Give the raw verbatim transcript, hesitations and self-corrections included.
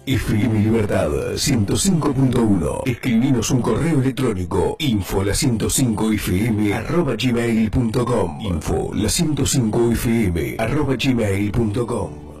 F M Libertad ciento cinco punto uno. Escribinos un correo electrónico info la ciento cinco f m arroba gmail punto com. info la ciento cinco f m arroba gmail punto com.